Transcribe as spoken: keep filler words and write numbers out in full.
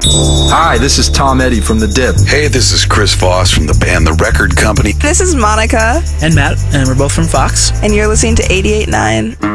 Hi, this is Tom Eddy from The Dip. Hey, this is Chris Voss from the band The Record Company. This is Monica. And Matt, and we're both from Fox. And you're listening to eighty-eight point nine.